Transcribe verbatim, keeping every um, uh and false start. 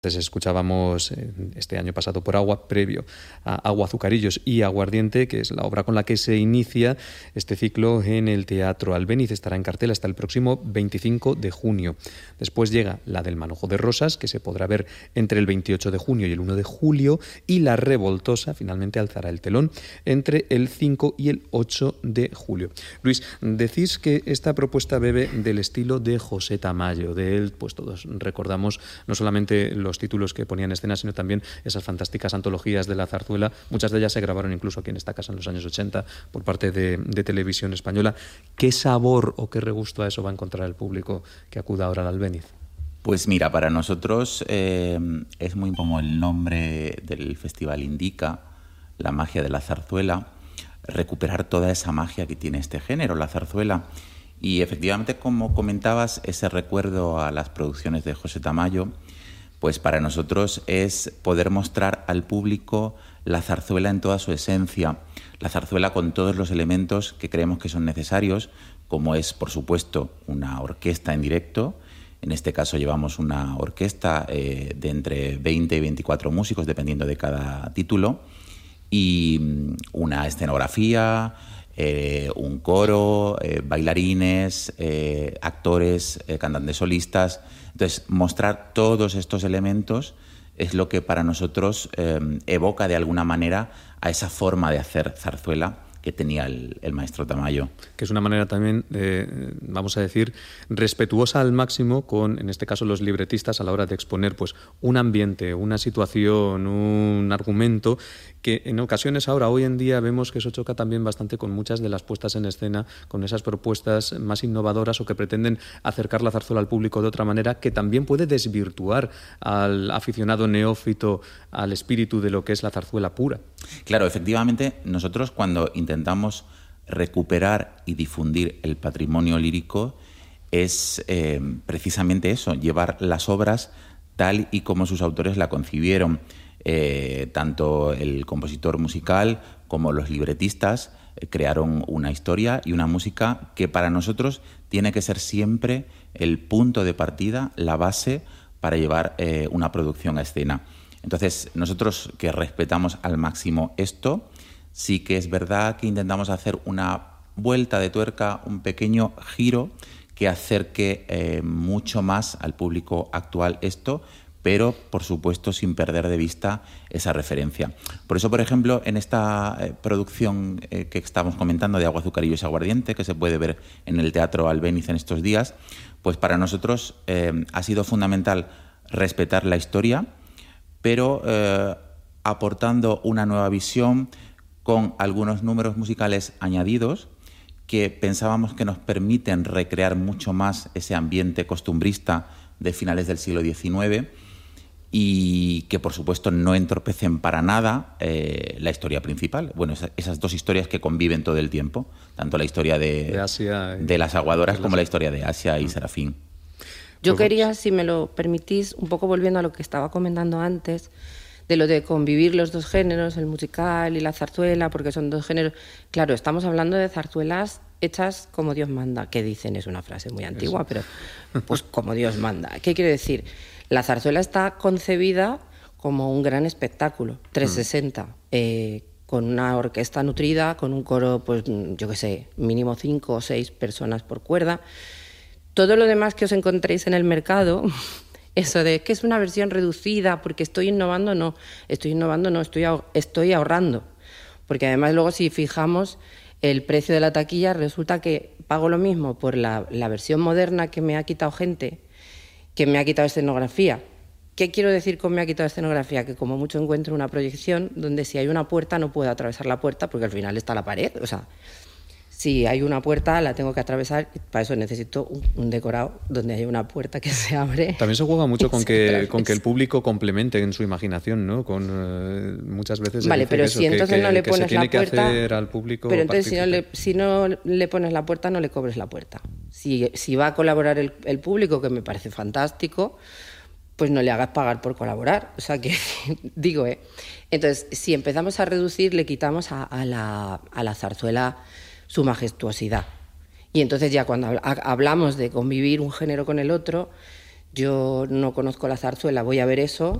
Entonces escuchábamos este año pasado por Agua, previo a Agua, Azucarillos y Aguardiente, que es la obra con la que se inicia este ciclo en el Teatro Albéniz. Estará en cartel hasta el próximo veinticinco de junio. Después llega la del Manojo de Rosas, que se podrá ver entre el veintiocho de junio y el uno de julio, y La Revoltosa finalmente alzará el telón entre el cinco y el ocho de julio. Luis, decís que esta propuesta bebe del estilo de José Tamayo. De él, pues todos recordamos no solamente los los títulos que ponía en escena, sino también esas fantásticas antologías de la zarzuela. Muchas de ellas se grabaron incluso aquí en esta casa en los años ochenta por parte de, de Televisión Española. ¿Qué sabor o qué regusto a eso va a encontrar el público que acuda ahora al Albéniz? Pues mira, para nosotros eh, es muy como el nombre del festival indica, la magia de la zarzuela, recuperar toda esa magia que tiene este género, la zarzuela. Y efectivamente, como comentabas, ese recuerdo a las producciones de José Tamayo, pues para nosotros es poder mostrar al público la zarzuela en toda su esencia, la zarzuela con todos los elementos que creemos que son necesarios, como es, por supuesto, una orquesta en directo. En este caso llevamos una orquesta eh, de entre veinte y veinticuatro músicos, dependiendo de cada título, y una escenografía, eh, un coro, eh, bailarines, eh, actores, eh, cantantes solistas. Entonces, mostrar todos estos elementos es lo que para nosotros eh, evoca de alguna manera a esa forma de hacer zarzuela que tenía el, el maestro Tamayo. Que es una manera también, eh, vamos a decir, respetuosa al máximo con, en este caso, los libretistas a la hora de exponer pues un ambiente, una situación, un argumento, que en ocasiones ahora, hoy en día, vemos que eso choca también bastante con muchas de las puestas en escena, con esas propuestas más innovadoras o que pretenden acercar la zarzuela al público de otra manera, que también puede desvirtuar al aficionado neófito al espíritu de lo que es la zarzuela pura. Claro, efectivamente, nosotros cuando intentamos recuperar y difundir el patrimonio lírico es eh, precisamente eso, llevar las obras tal y como sus autores la concibieron. Eh, tanto el compositor musical como los libretistas eh, crearon una historia y una música que para nosotros tiene que ser siempre el punto de partida, la base para llevar eh, una producción a escena. Entonces, nosotros que respetamos al máximo esto, sí que es verdad que intentamos hacer una vuelta de tuerca, un pequeño giro que acerque eh, mucho más al público actual esto, pero, por supuesto, sin perder de vista esa referencia. Por eso, por ejemplo, en esta eh, producción eh, que estamos comentando de Agua, Azucarillos y Aguardiente, que se puede ver en el Teatro Albéniz en estos días, pues para nosotros eh, ha sido fundamental respetar la historia, pero eh, aportando una nueva visión con algunos números musicales añadidos que pensábamos que nos permiten recrear mucho más ese ambiente costumbrista de finales del siglo diecinueve y que, por supuesto, no entorpecen para nada eh, la historia principal. Bueno, esas, esas dos historias que conviven todo el tiempo, tanto la historia de, de, Asia y, de las aguadoras como la historia de Asia y Serafín. Yo quería, si me lo permitís, un poco volviendo a lo que estaba comentando antes, de lo de convivir los dos géneros, el musical y la zarzuela, porque son dos géneros. Claro, estamos hablando de zarzuelas hechas como Dios manda, que dicen, es una frase muy antigua, Eso. pero pues como Dios manda. ¿Qué quiere decir? La zarzuela está concebida como un gran espectáculo, trescientos sesenta, mm. eh, con una orquesta nutrida, con un coro, pues yo qué sé, mínimo cinco o seis personas por cuerda. Todo lo demás que os encontréis en el mercado, eso de que es una versión reducida porque estoy innovando, no, estoy innovando, no, estoy, estoy ahorrando. Porque además luego si fijamos el precio de la taquilla, resulta que pago lo mismo por la, la versión moderna que me ha quitado gente, que me ha quitado escenografía. ¿Qué quiero decir con me ha quitado escenografía? Que como mucho encuentro una proyección donde si hay una puerta no puedo atravesar la puerta porque al final está la pared, o sea... Si hay una puerta, la tengo que atravesar. Para eso necesito un, un decorado donde haya una puerta que se abre. También se juega mucho con que, con que el público complemente en su imaginación, ¿no? Con uh, muchas veces. Vale, pero eso, si entonces que, no le que pones se tiene la puerta. Que hacer al público pero entonces si no, le, participar. si no le pones la puerta, no le cobres la puerta. Si, si va a colaborar el, el público, que me parece fantástico, pues no le hagas pagar por colaborar. O sea que, digo, ¿eh? Entonces, si empezamos a reducir, le quitamos a, a, la, a la zarzuela su majestuosidad. Y entonces ya cuando hablamos de convivir un género con el otro, yo no conozco la zarzuela, voy a ver eso